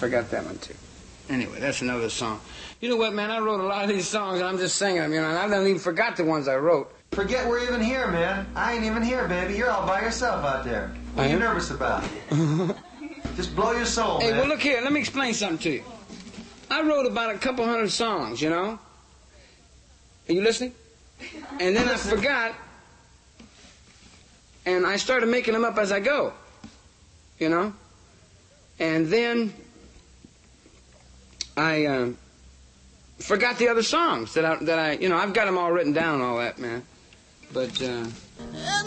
forgot that one too. Anyway, that's another song. You know what, man? I wrote a lot of these songs, and I'm just singing them, you know, and I don't even forgot the ones I wrote. Forget we're even here, man. I ain't even here, baby. You're all by yourself out there. What are you nervous about? Just blow your soul, man. Hey, well, look here. Let me explain something to you. I wrote about a couple hundred songs, you know? Are you listening? And then I forgot, and I started making them up as I go, you know? And then I forgot the other songs that I, you know, I've got them all written down and all that, man. But,